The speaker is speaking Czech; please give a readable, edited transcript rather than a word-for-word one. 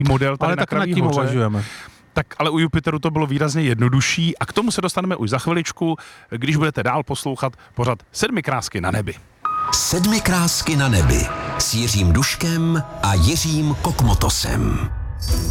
model tady ale na tak nad Kraví tím hoře. uvažujeme. Tak ale u Jupiteru to bylo výrazně jednodušší a k tomu se dostaneme už za chviličku, když budete dál poslouchat pořad 7 krásky na nebi. 7 krásky na nebi s Jiřím Duškem a Jiřím Kokmotosem.